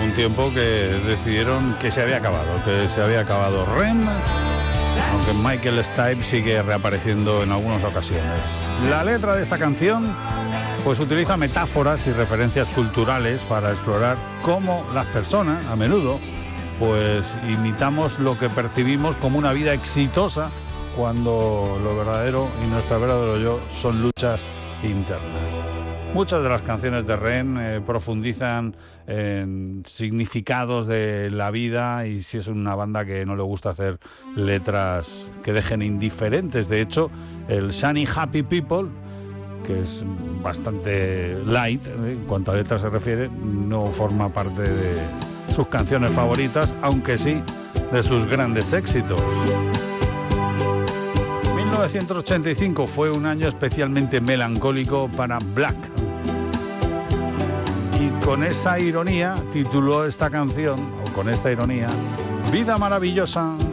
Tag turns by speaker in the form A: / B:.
A: un tiempo que decidieron que se había acabado REM, aunque Michael Stipe sigue reapareciendo en algunas ocasiones. La letra de esta canción pues utiliza metáforas y referencias culturales para explorar cómo las personas, a menudo, pues imitamos lo que percibimos como una vida exitosa, cuando lo verdadero y nuestro verdadero yo son luchas internas. Muchas de las canciones de REM profundizan en significados de la vida, y si es una banda que no le gusta hacer letras que dejen indiferentes. De hecho, el Shiny Happy People, que es bastante light en cuanto a letras se refiere, no forma parte de sus canciones favoritas, aunque sí de sus grandes éxitos. 1985 fue un año especialmente melancólico para Black. Y con esa ironía tituló esta canción, o con esta ironía, Vida Maravillosa.